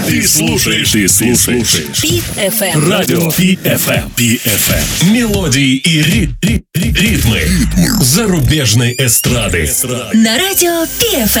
Ты слушаешь Пит-ФМ. Радио Пит-ФМ. Мелодии и ритмы зарубежной эстрады. На радио Пит-ФМ.